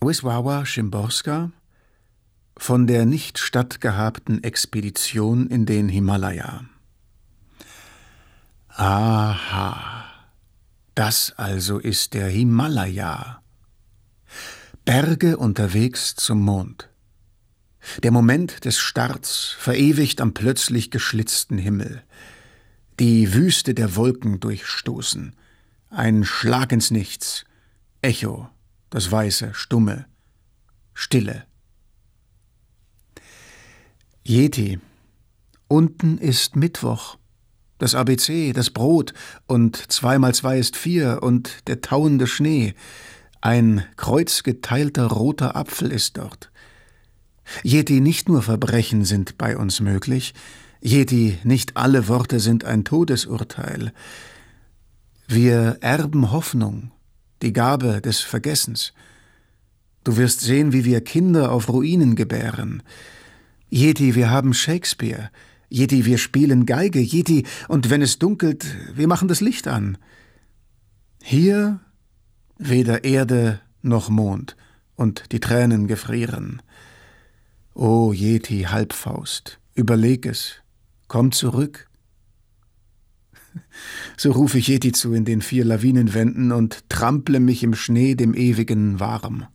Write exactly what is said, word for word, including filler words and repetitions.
Wisława Szymborska von der nicht stattgehabten Expedition in den Himalaya. Aha, das also ist der Himalaya. Berge unterwegs zum Mond. Der Moment des Starts verewigt am plötzlich geschlitzten Himmel. Die Wüste der Wolken durchstoßen. Ein Schlag ins Nichts. Echo, das Weiße, Stumme, Stille. Yeti. Unten ist Mittwoch. Das A B C, das Brot und zwei mal zwei ist vier und der tauende Schnee. Ein kreuzgeteilter roter Apfel ist dort. Yeti, nicht nur Verbrechen sind bei uns möglich. Yeti, nicht alle Worte sind ein Todesurteil. Wir erben Hoffnung, die Gabe des Vergessens. Du wirst sehen, wie wir Kinder auf Ruinen gebären. Yeti, wir haben Shakespeare. Yeti, wir spielen Geige. Yeti, und wenn es dunkelt, wir machen das Licht an. Hier weder Erde noch Mond und die Tränen gefrieren. O Yeti, Halbfaust, überleg es, komm zurück. So rufe ich Yeti zu in den vier Lawinenwänden und trample mich im Schnee dem Ewigen warm.